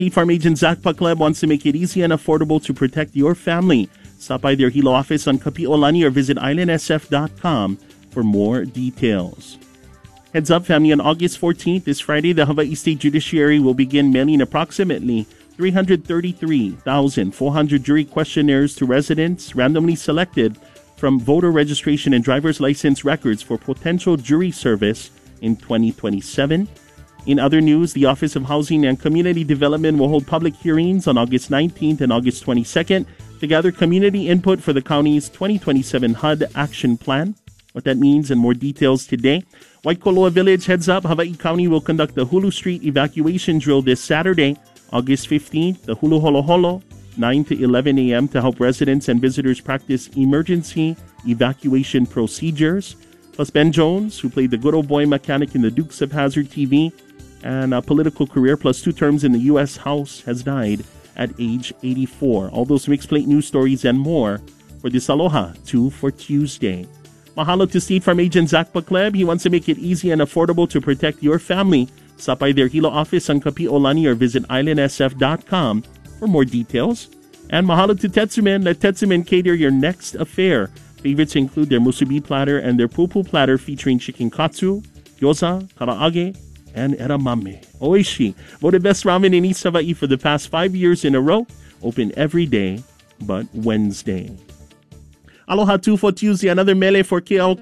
Farm Agent Zach Pacleb wants to make it easy and affordable to protect your family. Stop by their Hilo office on Kapi'olani or visit islandsf.com for more details. Heads up, family, on August 14th, this Friday, the Hawaii State Judiciary will begin mailing approximately 333,400 jury questionnaires to residents randomly selected from voter registration and driver's license records for potential jury service in 2027. In other news, the Office of Housing and Community Development will hold public hearings on August 19th and August 22nd to gather community input for the county's 2027 HUD Action Plan. What that means and more details today. Waikoloa Village, heads up, Hawaii County will conduct the Hulu Street evacuation drill this Saturday, August 15th, the Hulu Holo Holo, 9 to 11 a.m. to help residents and visitors practice emergency evacuation procedures. Plus, Ben Jones, who played the good old boy mechanic in the Dukes of Hazzard TV, and a political career plus 2 terms in the U.S. House, has died at age 84. All those mixed plate news stories and more for this Aloha 2 for Tuesday. Mahalo to State Farm Agent Zach Pacleb. He wants to make it easy and affordable to protect your family. Stop by their Hilo office on Kapi'olani or visit islandsf.com for more details. And mahalo to Tetsumen. Let Tetsumen cater your next affair. Favorites include their musubi platter and their pupu platter featuring chicken katsu, gyoza, karaage, and edamame. Oishi, voted best ramen in East Hawaii for the past 5 years in a row. Open every day but Wednesday. Aloha 2 for Tuesday, another mele for KL